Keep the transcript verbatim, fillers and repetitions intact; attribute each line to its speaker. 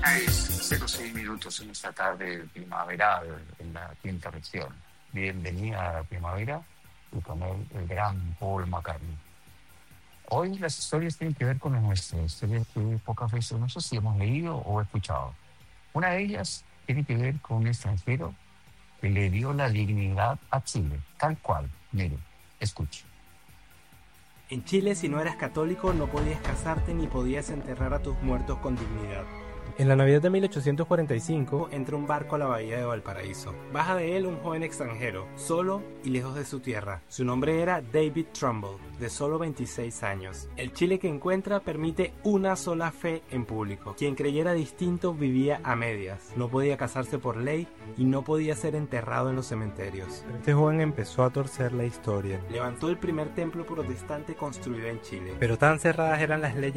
Speaker 1: cero seis minutos en esta tarde primaveral en la quinta región. Bienvenida a la primavera y con él el gran Paul McCartney. Hoy las historias tienen que ver con las nuestras, historias que pocas veces no sé si hemos leído o escuchado. Una de ellas tiene que ver con un extranjero que le dio la dignidad a Chile, tal cual. Mire, escuche.
Speaker 2: En Chile, si no eras católico, no podías casarte ni podías enterrar a tus muertos con dignidad. En la Navidad de mil ochocientos cuarenta y cinco entra un barco a la bahía de Valparaíso. Baja de él un joven extranjero, solo y lejos de su tierra. Su nombre era David Trumbull, de solo veintiséis años. El Chile que encuentra permite una sola fe en público. Quien creyera distinto vivía a medias. No podía casarse por ley y no podía ser enterrado en los cementerios.
Speaker 3: Pero este joven empezó a torcer la historia.
Speaker 2: Levantó el primer templo protestante construido en Chile.
Speaker 3: Pero tan cerradas eran las leyes